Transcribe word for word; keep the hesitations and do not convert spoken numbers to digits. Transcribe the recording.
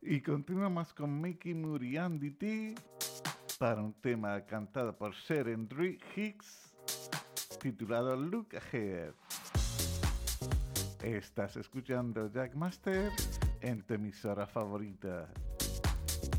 Y continuamos con Mickey Moore y Andy T para un tema cantado por Sharon Hicks titulado Look Ahead. Estás escuchando Jackmaster en tu emisora favorita.